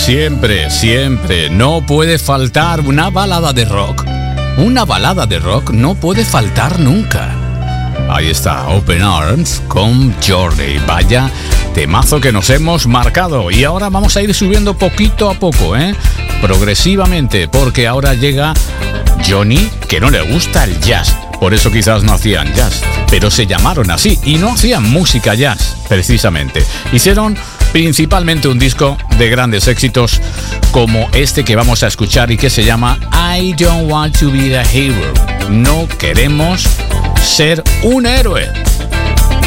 Siempre, siempre, no puede faltar una balada de rock. Una balada de rock no puede faltar nunca. Ahí está, Open Arms con Jordi. Vaya temazo que nos hemos marcado. Y ahora vamos a ir subiendo poquito a poco, progresivamente, porque ahora llega Johnny, que no le gusta el jazz. Por eso quizás no hacían jazz, pero se llamaron así y no hacían música jazz, precisamente. Hicieron principalmente un disco de grandes éxitos como este que vamos a escuchar y que se llama I Don't Want to Be the Hero. No queremos ser un héroe.